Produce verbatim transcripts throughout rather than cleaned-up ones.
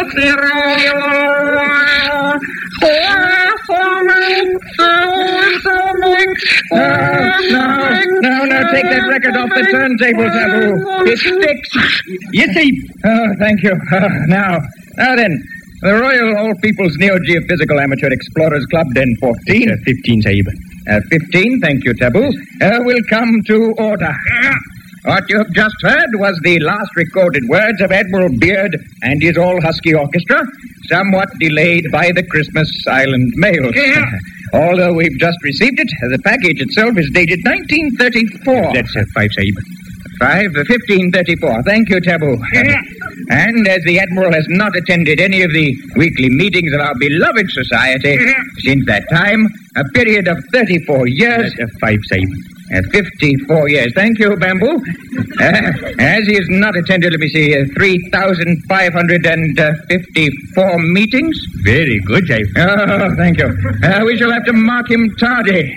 no, no, take that record off the turntable, Taboo. It sticks. Yes, Abe. Oh, thank you. Uh, now, now then, the Royal All People's Neo-Geophysical Amateur Explorers Club, Den fourteen. Uh, fifteen, Sahib. Uh, fifteen, thank you, Taboo. Uh, will come to order. What you have just heard was the last recorded words of Admiral Beard and his all-husky orchestra, somewhat delayed by the Christmas Island mails. Yeah. Although we've just received it, the package itself is dated nineteen thirty-four. That's uh, five, Sahib. Five, uh, fifteen thirty-four. Thank you, Taboo. Yeah. And as the Admiral has not attended any of the weekly meetings of our beloved society Yeah. since that time, a period of thirty-four years... Uh, five, Sahib. Uh, fifty-four years. Thank you, Bamboo. Uh, as he has not attended, let me see, uh, three thousand five hundred fifty-four meetings. Very good, Sahib. Oh, thank you. Uh, we shall have to mark him tardy.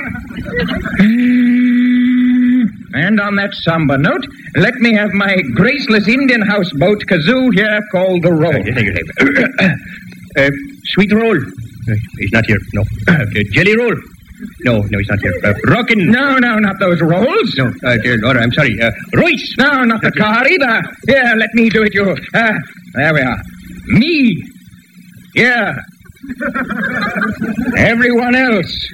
And on that somber note, let me have my graceless Indian houseboat kazoo here called the Roll. Uh, thank you, Sahib. uh, sweet roll. Uh, he's not here. No. Uh, jelly roll. No, no, he's not here. Uh, rockin'. No, no, not those rolls. No, uh, dear Lord, I'm sorry. Uh, Royce. No, not the car either. Here, let me do it, you. Uh, there we are. Me. Here. Everyone else.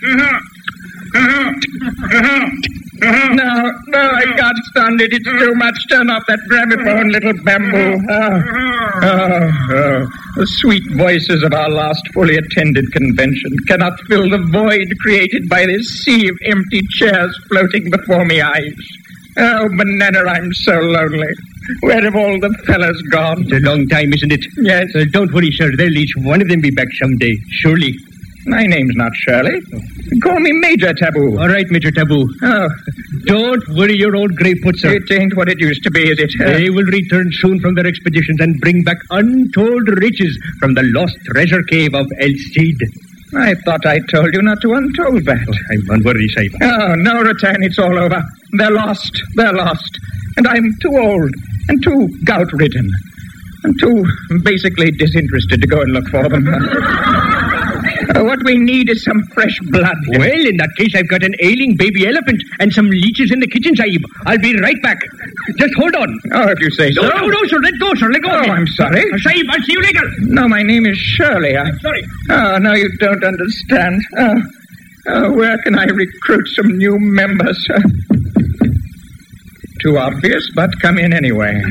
No, no, I can't stand it. It's too much. Turn off that gramophone, little Bamboo. Oh, oh, oh. The sweet voices of our last fully attended convention cannot fill the void created by this sea of empty chairs floating before me eyes. Oh, Banana, I'm so lonely. Where have all the fellas gone? It's a long time, isn't it? Yes. Uh, don't worry, sir. They'll each one of them be back someday, surely. My name's not Shirley. Call me Major Taboo. All right, Major Taboo. Oh, Don't worry your old grey foot, sir. it ain't what it used to be, is it? They will return soon from their expeditions and bring back untold riches from the lost treasure cave of El Cid. I thought I told you not to untold that. Oh, I'm unworried, Sahib. Oh, no return, it's all over. They're lost, they're lost. And I'm too old and too gout-ridden and too basically disinterested to go and look for them. Uh, what we need is some fresh blood. Well, in that case, I've got an ailing baby elephant and some leeches in the kitchen, Sahib. I'll be right back. Just hold on. Oh, if you say so. No, no, no, sir. Let go, sir. Let go. Oh, I'm sorry. Uh, Sahib, I'll see you later. No, my name is Shirley. I... I'm sorry. Oh, no, you don't understand. Oh, oh, where can I recruit some new members? Uh, too obvious, but come in anyway.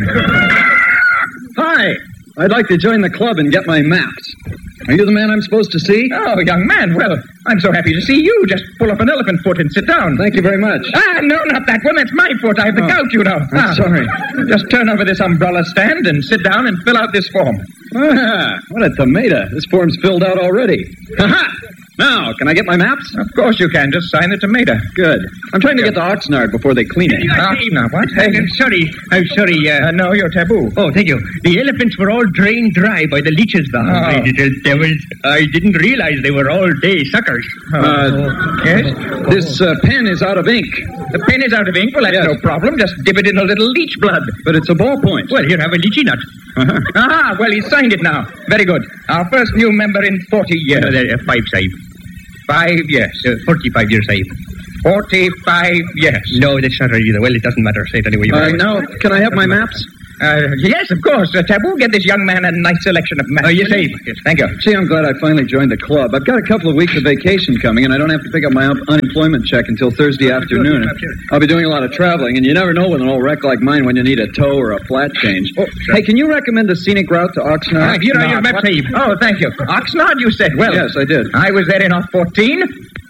Hi. I'd like to join the club and get my maps. Are you the man I'm supposed to see? Oh, young man, well, I'm so happy to see you. Just pull up an elephant foot and sit down. Thank you very much. Ah, no, not that one. That's my foot. I have the Oh, gout, you know. I'm Ah, sorry. Just turn over this umbrella stand and sit down and fill out this form. Ah, what a tomato. This form's filled out already. Ha-ha! Now, can I get my maps? Of course you can. Just sign the tomato. Good. I'm trying to get to Oxnard before they clean it. Ah, no, what? Hey, I'm sorry. I'm sorry. Uh, Uh, no, you're taboo. oh, thank you. The elephants were all drained dry by the leeches, the hungry little devils. I didn't realize they were all day suckers. Uh, Yes? This uh, pen is out of ink, The pen is out of ink. Well, that's Yes. no problem. Just dip it in a little leech blood. but it's a ballpoint. Well, here, have a lychee nut. Ah, well, he's signed it now. Very good. Our first new member in forty years. Uh, there, uh, five, Sahib. Five years. Uh, forty-five years, Sahib. Forty-five years. No, that's not right either. Well, it doesn't matter. Say it anyway. You Uh, want. now, can I have my maps? Uh, yes, of course. Uh, Taboo, get this young man a nice selection of maps. Oh, yes, will you? Abe. Yes, thank you. Gee, I'm glad I finally joined the club. I've got a couple of weeks of vacation coming, and I don't have to pick up my un- unemployment check until Thursday afternoon. I'll be doing a lot of traveling, and you never know with an old wreck like mine when you need a tow or a flat change. Oh, sure. Hey, can you recommend a scenic route to Oxnard? Ah, here are your Oxnard, maps, what? Abe. Oh, thank you. Oxnard, you said. Well, Yes, I did. I was there in off fourteen.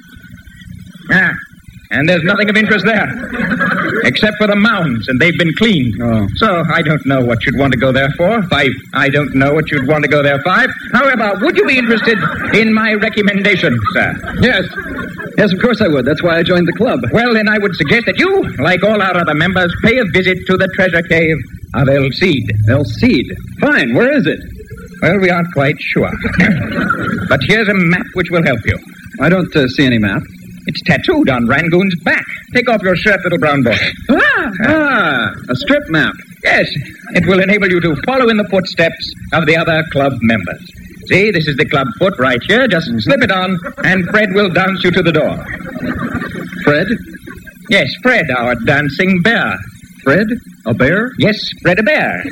Ah, and there's nothing of interest there. Except for the mounds, and they've been cleaned. Oh. So I don't know what you'd want to go there for. Five. I don't know what you'd want to go there. Five. However, would you be interested in my recommendation, sir? Yes. Yes, of course I would. That's why I joined the club. Well, then I would suggest that you, like all our other members, pay a visit to the treasure cave of El Cid. El Cid. Fine. Where is it? Well, we aren't quite sure. But here's a map which will help you. I don't uh, see any map. It's tattooed on Rangoon's back. Take off your shirt, little brown boy. Ah, ah, a strip map. Yes, it will enable you to follow in the footsteps of the other club members. See, this is the club foot right here. Just slip it on, and Fred will dance you to the door. Fred? Yes, Fred, our dancing bear. Fred? A bear? Yes, Fred a bear.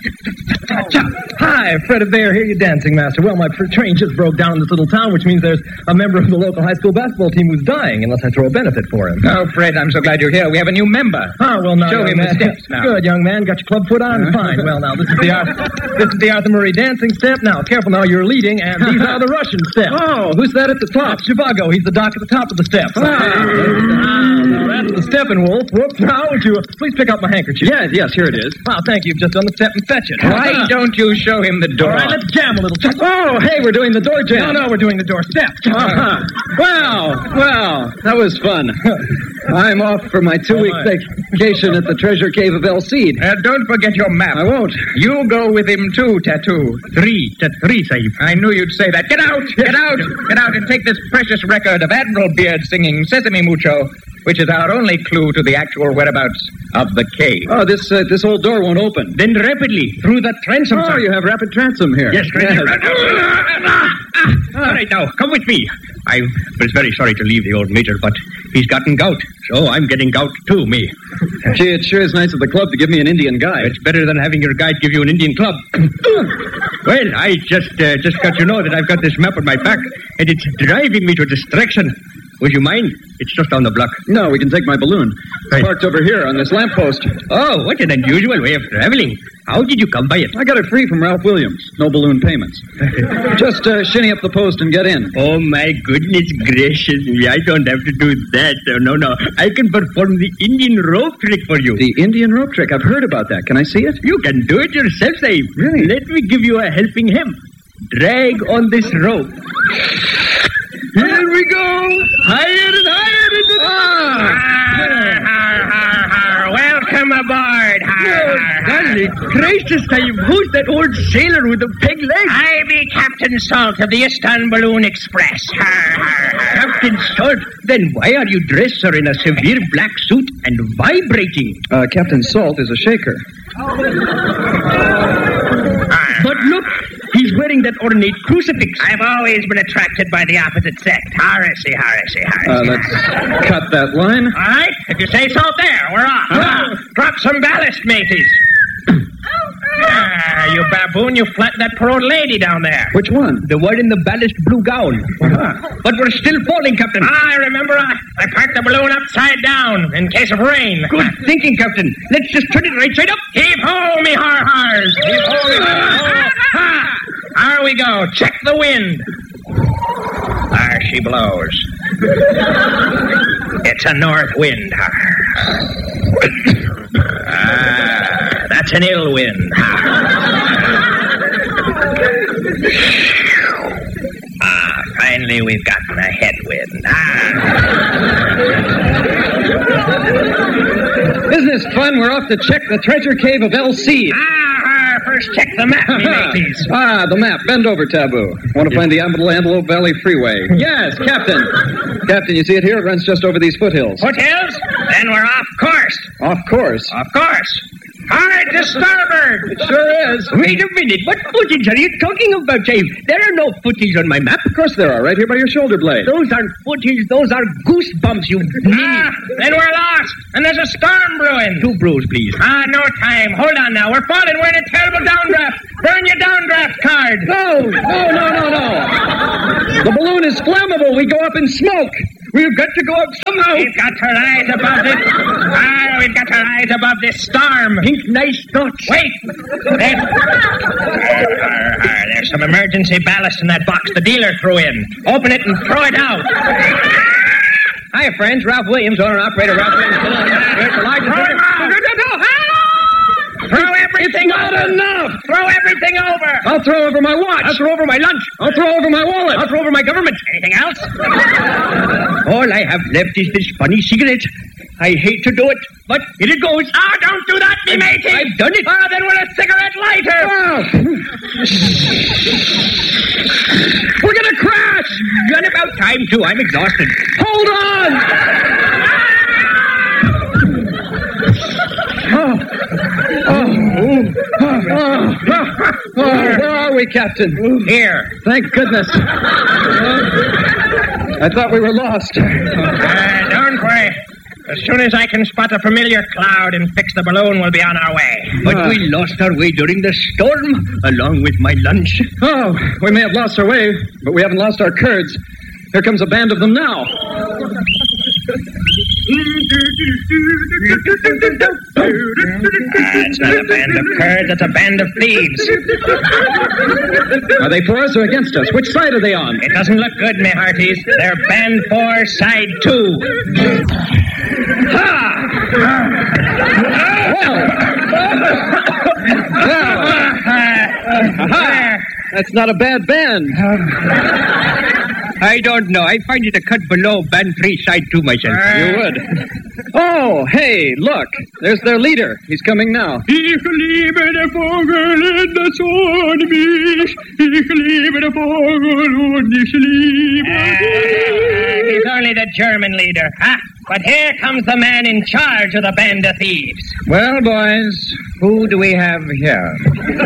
Hi, Fred a Bear. Here you dancing master. Well, my pr- train just broke down in this little town, which means there's a member of the local high school basketball team who's dying, unless I throw a benefit for him. Oh, Fred, I'm so glad you're here. We have a new member. Oh, well, now, Show young him man. the steps now. Good, young man. Got your club foot on? Fine. Well, now, this is the Arthur, this is the Arthur Murray dancing step. Now, careful now, you're leading, and these are the Russian steps. Oh, who's that at the top? That's Zhivago. He's the doc at the top of the steps. Ah. Now, that's the Steppenwolf. Whoops. Now, would you uh, please pick up my handkerchief? Yes, yes, here it is. Wow, thank you. You've just done the step and fetch it. Why don't you show him the door? All right, let's jam a little. Oh, hey, we're doing the door jam. No, no, we're doing the door step. Uh-huh. Well, well, that was fun. I'm off for my two-week All right. vacation at the treasure cave of El Cid. Uh, don't forget your map. I won't. You go with him too, Tattoo. Three, tat three, Sahib. I knew you'd say that. Get out! Get out! Get out and take this precious record of Admiral Beard singing Sesame Mucho, which is our only clue to the actual whereabouts of the cave. Oh, this uh, this old door won't open. Then rapidly, through the transom, Oh, sir. you have rapid transom here. Yes, yes. All right, now, come with me. I was very sorry to leave the old major, but he's gotten gout, so I'm getting gout too, me. Gee, it sure is nice of the club to give me an Indian guide. It's better than having your guide give you an Indian club. Well, I just uh, just got to know that I've got this map on my back, and it's driving me to distraction. Would you mind? It's just down the block. No, we can take my balloon. It's Right. parked over here on this lamppost. Oh, what an unusual way of traveling. How did you come by it? I got it free from Ralph Williams. No balloon payments. Just uh, shinny up the post and get in. Oh, my goodness gracious me. I don't have to do that. Oh, no, no. I can perform the Indian rope trick for you. The Indian rope trick. I've heard about that. Can I see it? You can do it yourself, Sahib. Really? Let me give you a helping hand. Drag on this rope. Here we go. Higher and higher into the... Ah! Welcome aboard. Oh, golly gracious, Sahib. Who's that old sailor with the peg leg? I be Captain Salt of the Istanbul Express. Captain Salt. Then why are you dressed, sir, in a severe black suit and vibrating? Uh, Captain Salt is a shaker. But look, he's wearing that ornate crucifix. I've always been attracted by the opposite sex. Heresy, heresy, heresy. Uh, let's cut that line. All right, if you say so, there, we're off. Ah. Drop some ballast, mateys. Ah, you baboon, you flattened that poor old lady down there. Which one? The one in the ballast blue gown. But we're still falling, Captain. I remember I, I parked the balloon upside down in case of rain. Good thinking, Captain. Let's just turn it right side up. Heave ho, me har-hars. Heave ho, me har-hars. Ha! There we go. Check the wind. There she blows. It's a north wind. Ah, that's an ill wind. Ah, finally we've gotten a headwind. Ah. Isn't this fun? We're off to check the treasure cave of El Cid. Ah, first check the map, me mateys. Ah, the map. Bend over, Taboo. Want to find the Antelope Valley Freeway. Yes, Captain. Captain, you see it here? It runs just over these foothills. Foothills? Then we're off course. Off course. Of course. Hard to starboard. It sure is. Wait a minute. What footage are you talking about, Dave? There are no footies on my map. Of course there are, right here by your shoulder blade. Those aren't footies. Those are goosebumps, you Ah, then we're lost. And there's a storm brewing. Two brews, please. Ah, no time. Hold on now. We're falling. We're in a terrible downdraft. Burn your downdraft card. No, no, no, no, no. The balloon is flammable. We go up in smoke. We've got to go up somehow. We've got to rise above this. Ah, we've got to rise above this storm. Think nice thoughts. Wait. There's, there's some emergency ballast in that box the dealer threw in. Open it and throw it out. Hi, friends. Ralph Williams, owner and operator. Ralph Williams. Here's the largest... Throw it out. Throw everything Not over. enough. Throw everything over. I'll throw over my watch. I'll throw over my lunch. I'll throw over my wallet. I'll throw over my government. Anything else? All I have left is this funny cigarette. I hate to do it, but here it goes. Ah, don't do that, me matey. I've done it. Ah, then we're a cigarette lighter. We're going to crash. Run about time, too. I'm exhausted. Hold on. Oh. Oh. Oh, oh, oh, oh, where are we, Captain? Here. Thank goodness. I thought we were lost. Uh, don't worry. As soon as I can spot a familiar cloud and fix the balloon, we'll be on our way. But Ah. we lost our way during the storm, along with my lunch. Oh, we may have lost our way, but we haven't lost our curds. Here comes a band of them now. Ah, it's not a band of Kurds, it's a band of thieves. Are they for us or against us? Which side are they on? It doesn't look good, me hearties. They're band four, side two. Aha! That's not a bad band. I don't know. I find it a cut below band three, side two myself. You would. Oh, hey, look. There's their leader. He's coming now. Ich liebe den Vogel in der Sonnenwisch. Ich liebe den Vogel und ich liebe Uh, he's only the German leader, huh? But here comes the man in charge of the band of thieves. Well, boys, who do we have here?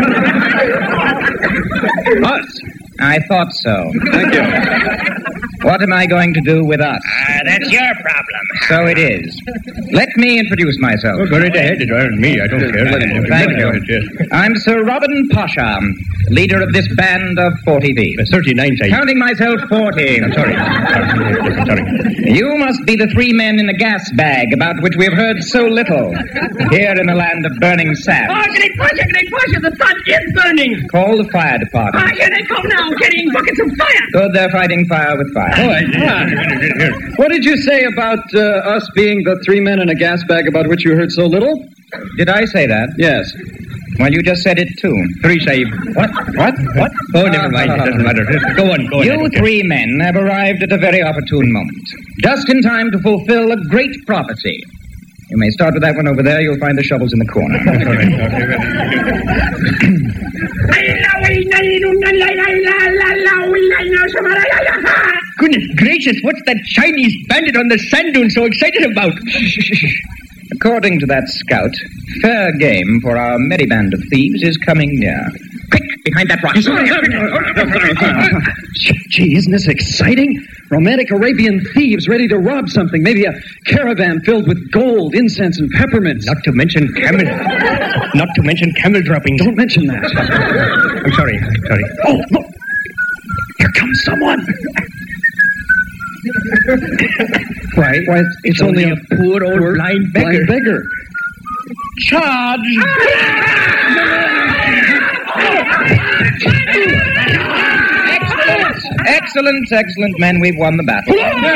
Us. I thought so. Thank you. What am I going to do with us? Ah, that's your problem. So it is. Let me introduce myself. Oh, go right ahead. It wasn't me. I don't care. Thank you. I'm Sir Robin Pasha, leader of this band of forty thieves. thirty-nine, side. Counting myself forty. I'm sorry. I'm sorry. You must be the three men in the gas bag about which we have heard so little here in the land of burning sand. Oh, Getting Pasha, Getting Pasha, the sun is burning. Call the fire department. Ah, here they come now, carrying buckets of fire. Good, they're fighting fire with fire. Oh, I, What did you say about uh, us being the three men in a gas bag about which you heard so little? Did I say that? Yes. Well, you just said it too. three, side. What? What? What? Oh, never mind. It doesn't matter. Go on, go on. I You don't care. three men have arrived at a very opportune moment. Just in time to fulfill a great prophecy. You may start with that one over there. You'll find the shovels in the corner. Goodness gracious, what's that Chinese bandit on the sand dune so excited about? According to that scout, fair game for our merry band of thieves is coming near. Quick, behind that rock. Gee, isn't this exciting? Romantic Arabian thieves ready to rob something. Maybe a caravan filled with gold, incense, and peppermints. Not to mention camel. Not to mention camel droppings. Don't mention that. I'm sorry. Sorry. Oh, look. Here comes someone. Why? Why, it's, it's only, only a poor old poor blind beggar. Blind beggar. Charge! Excellent, excellent, excellent, men. We've won the battle.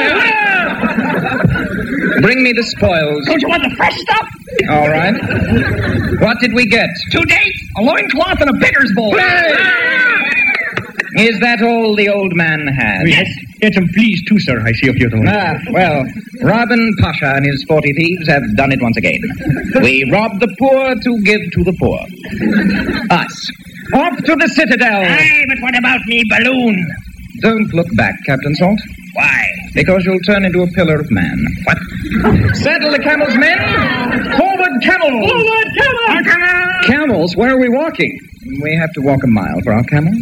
Bring me the spoils. Don't you want the fresh stuff? All right. What did we get? Two dates, a loincloth, and a beggar's bowl. Is that all the old man had? Yes. Get some fleas too, sir. I see a few of them. Ah, well, Robin Pasha and his forty thieves have done it once again. We rob the poor to give to the poor. Us. Off to the citadel. Hey, but what about me balloon? Don't look back, Captain Salt. Why? Because you'll turn into a pillar of man. What? Saddle the camels, men. Forward, camels. Forward, camel! Camels? Why are we walking? We have to walk a mile for our camels.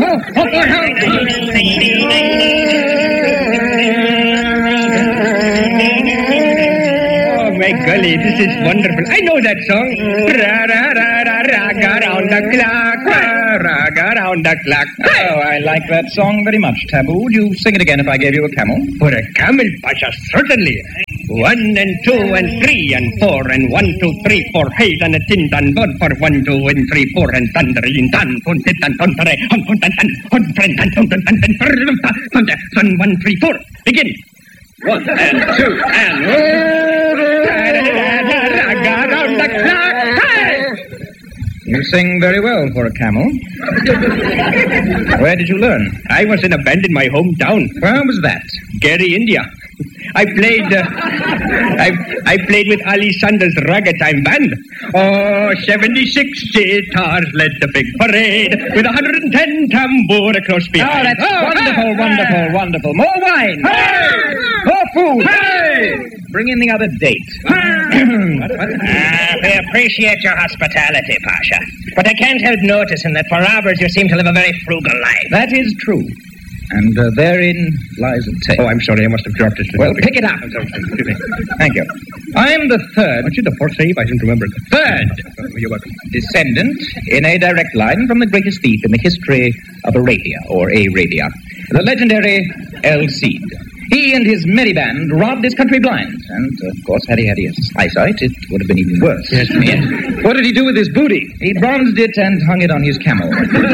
Oh, my golly, this is wonderful. I know that song. Ra-ra-ra-ra-ra-ga round the clock. Ra-ga round the clock. Oh, I like that song very much, Taboo. Would you sing it again if I gave you a camel? For a camel, Pasha, certainly. One and two and three and four and one, two, three, four. Hey, dan a tin dan bod for one, two and three, four and thunder in tan pun tit tan ton tare hon pun tan tan hon friend tan ton tan tan tan thunder sun one, three, four. Begin. One and two and... Round the clock. You sing very well for a camel. Where did you learn? I was in a band in my hometown. Where was that? Gary, India. I played, uh, I, I played with Ali Sanders' ragtime band. Oh, seventy-six sitars led the big parade with one hundred ten tambour across Oh, behind. that's wonderful, wonderful, wonderful. More wine. Hey! Off food. Hey! Bring in the other date. Ah, we appreciate your hospitality, Pasha. But I can't help noticing that for robbers you seem to live a very frugal life. That is true. And uh, therein lies a tale. Oh, I'm sorry, I must have dropped it. Well, pick it up. Excuse me. Thank you. I'm the third. What should the fourth save? I didn't remember. Third Oh, you're welcome. descendant in a direct line from the greatest thief in the history of Arabia, or Arabia, the legendary El Cid. He and his merry band robbed his country blind, and, of course, had he had his eyesight, it would have been even worse. Yes, yes. What did he do with his booty? He bronzed it and hung it on his camel.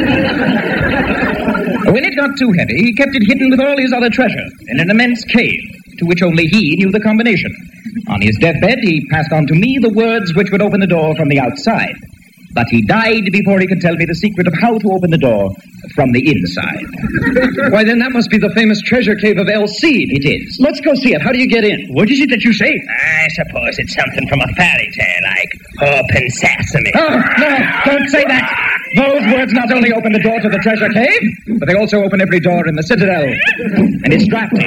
When it got too heavy, he kept it hidden with all his other treasure in an immense cave, to which only he knew the combination. On his deathbed, he passed on to me the words which would open the door from the outside. But he died before he could tell me the secret of how to open the door from the inside. Why, then that must be the famous treasure cave of El Cid. It is. Let's go see it. How do you get in? What is it that you say? I suppose it's something from a fairy tale like Open Sesame. Oh, no, don't say that. Those words not only open the door to the treasure cave, but they also open every door in the citadel. And it's drafty.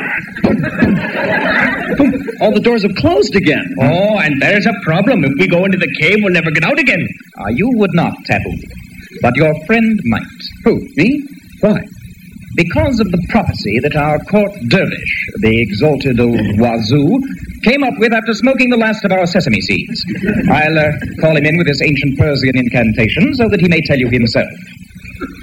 All the doors have closed again. Oh, and there's a problem. If we go into the cave, we'll never get out again. Ah, you would not, Taboo. But your friend might. Who, me? Why? Because of the prophecy that our court dervish, the exalted old wazoo, came up with after smoking the last of our sesame seeds. I'll uh, call him in with this ancient Persian incantation so that he may tell you himself.